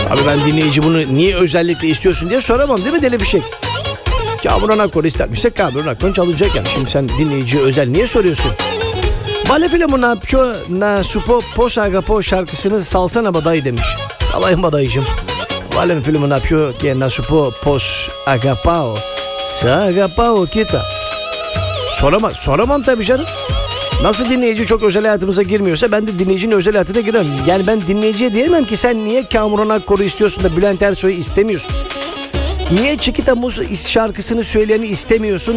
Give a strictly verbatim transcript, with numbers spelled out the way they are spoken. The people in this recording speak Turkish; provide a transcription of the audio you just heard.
Abi ben dinleyici bunu niye özellikle istiyorsun diye soramam değil mi deli fişek? Kamuran Akkor istermişse Kamuran Akkor çalacak yani. Şimdi sen dinleyiciye özel niye soruyorsun? Vale filmu na pyo na supo pos agapo şarkısını salsana baday demiş. Salayım badayıcım. Vale filmu na pyo que na supo pos agapao. Sa agapao kita. Soramam, soramam tabii canım. Nasıl dinleyici çok özel hayatımıza girmiyorsa ben de dinleyicinin özel hayatına giremem. Yani ben dinleyiciye diyemem ki sen niye Kamuran Akkor'u istiyorsun da Bülent Ersoy'u istemiyorsun? Niye Chiquita Muz şarkısını söyleyeni istemiyorsun